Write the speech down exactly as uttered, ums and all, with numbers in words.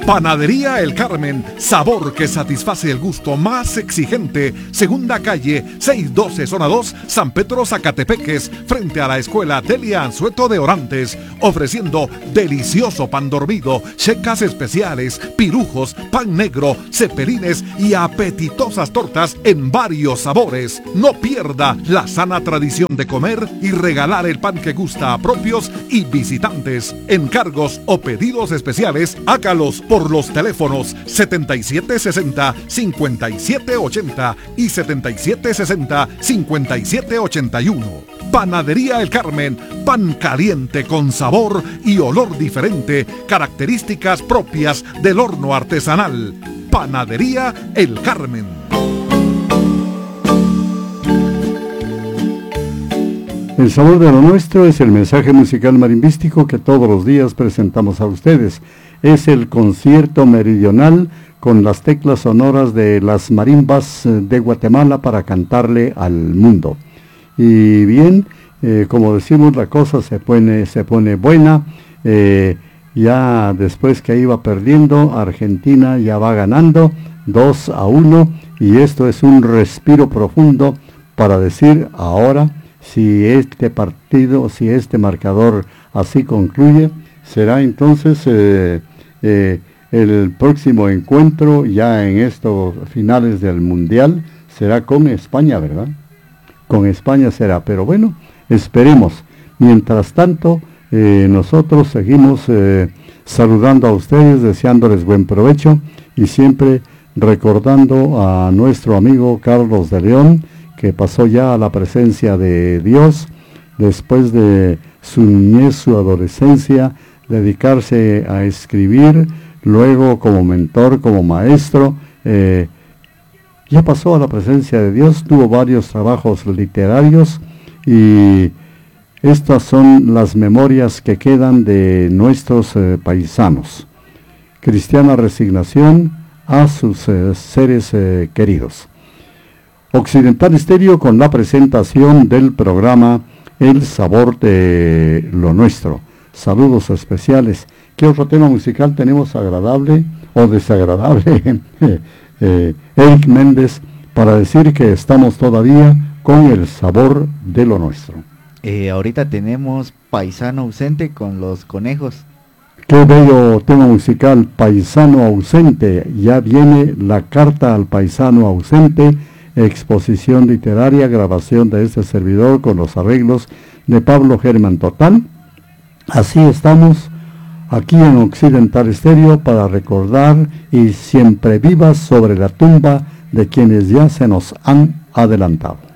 Panadería El Carmen, sabor que satisface el gusto más exigente. Segunda calle, seiscientos doce, zona dos, San Pedro, Zacatepeques, frente a la escuela Delia Anzueto de Orantes, ofreciendo delicioso pan dormido, checas especiales, pirujos, pan negro, cepelines y apetitosas tortas en varios sabores. No pierda la sana tradición de comer y regalar el pan que gusta a propios y visitantes. Encargos o pedidos especiales, hágalos por por los teléfonos setenta y siete sesenta, cincuenta y siete ochenta y setenta y siete sesenta, cincuenta y siete ochenta y uno. Panadería El Carmen, pan caliente con sabor y olor diferente, características propias del horno artesanal. Panadería El Carmen. El sabor de lo nuestro es el mensaje musical marimbístico que todos los días presentamos a ustedes. Es el concierto meridional con las teclas sonoras de las marimbas de Guatemala para cantarle al mundo. Y bien, eh, como decimos, la cosa se pone, se pone buena. Eh, ya después que iba perdiendo, Argentina ya va ganando dos a uno. Y esto es un respiro profundo para decir ahora, si este partido, si este marcador así concluye, será entonces eh, eh, el próximo encuentro ya en estos finales del Mundial, será con España, ¿verdad? Con España será, pero bueno, esperemos. Mientras tanto, eh, nosotros seguimos eh, saludando a ustedes, deseándoles buen provecho y siempre recordando a nuestro amigo Carlos de León, que pasó ya a la presencia de Dios después de su niñez, su adolescencia, dedicarse a escribir, luego como mentor, como maestro, eh, ya pasó a la presencia de Dios, tuvo varios trabajos literarios y estas son las memorias que quedan de nuestros eh, paisanos. Cristiana resignación a sus eh, seres eh, queridos. Occidental Estéreo con la presentación del programa El Sabor de lo Nuestro. Saludos especiales. ¿Qué otro tema musical tenemos agradable o desagradable? eh, Eric Méndez, para decir que estamos todavía con el sabor de lo nuestro. Eh, ahorita tenemos Paisano Ausente con Los Conejos. Qué bello tema musical, Paisano Ausente. Ya viene la carta al paisano ausente, exposición literaria, grabación de este servidor con los arreglos de Pablo Germán Total. Así estamos aquí en Occidental Estéreo para recordar y siempre vivas sobre la tumba de quienes ya se nos han adelantado.